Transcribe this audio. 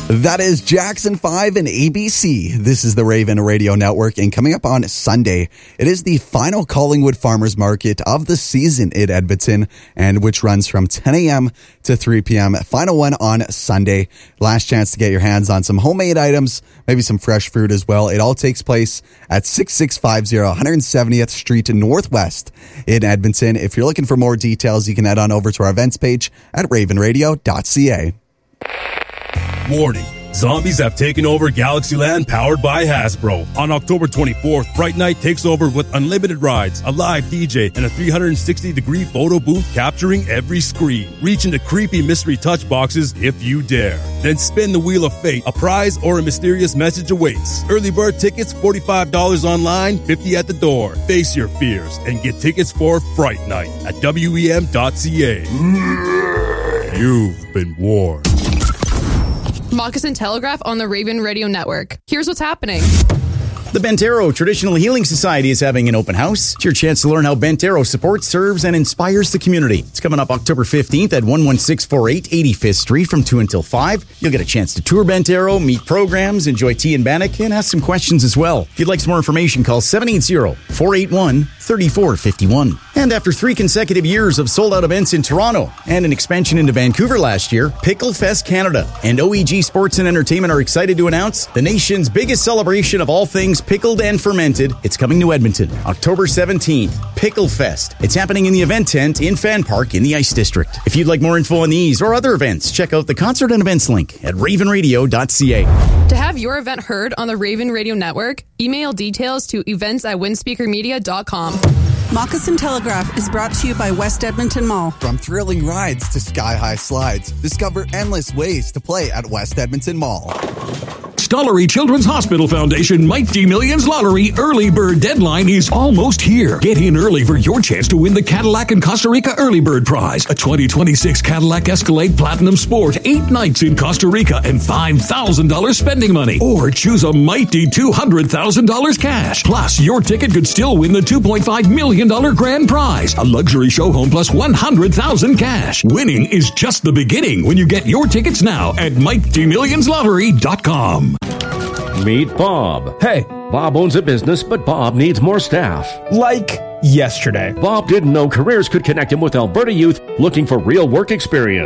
That is Jackson 5 and ABC. This is the Raven Radio Network, and coming up on Sunday, it is the final Collingwood Farmers Market of the season in Edmonton, and which runs from 10 a.m. to 3 p.m. Final one on Sunday. Last chance to get your hands on some homemade items, maybe some fresh fruit as well. It all takes place at 6650 170th Street Northwest in Edmonton. If you're looking for more details, you can head on over to our events page at ravenradio.ca. Warning. Zombies have taken over Galaxyland powered by Hasbro. On October 24th, Fright Night takes over with unlimited rides, a live DJ, and a 360-degree photo booth capturing every screen. Reach into creepy mystery touch boxes if you dare. Then spin the Wheel of Fate. A prize or a mysterious message awaits. Early bird tickets, $45 online, $50 at the door. Face your fears and get tickets for Fright Night at wem.ca. You've been warned. Moccasin Telegraph on the Raven Radio Network. Here's what's happening. The Bentero Traditional Healing Society is having an open house. It's your chance to learn how Bentero supports, serves, and inspires the community. It's coming up October 15th at 11648 85th Street from 2 until 5. You'll get a chance to tour Bentero, meet programs, enjoy tea and bannock, and ask some questions as well. If you'd like some more information, call 780-481-3451. And after 3 consecutive years of sold-out events in Toronto and an expansion into Vancouver last year, Pickle Fest Canada and OEG Sports and Entertainment are excited to announce the nation's biggest celebration of all things pickled and fermented. It's coming to Edmonton, October 17th, Pickle Fest. It's happening in the event tent in Fan Park in the Ice District. If you'd like more info on these or other events, check out the concert and events link at ravenradio.ca. To have your event heard on the Raven Radio Network, email details to events@windspeakermedia.com. Moccasin Telegraph is brought to you by West Edmonton Mall. From thrilling rides to sky-high slides, discover endless ways to play at West Edmonton Mall. Stollery Children's Hospital Foundation Mighty Millions Lottery early bird deadline is almost here. Get in early for your chance to win the Cadillac and Costa Rica early bird prize, a 2026 Cadillac Escalade Platinum Sport, 8 nights in Costa Rica, and $5,000 spending money. Or choose a mighty $200,000 cash. Plus, your ticket could still win the $2.5 million grand prize, a luxury show home plus $100,000 cash. Winning is just the beginning when you get your tickets now at MightyMillionsLottery.com. Meet Bob. Hey, Bob owns a business, but Bob needs more staff. Like yesterday. Bob didn't know careers could connect him with Alberta youth looking for real work experience.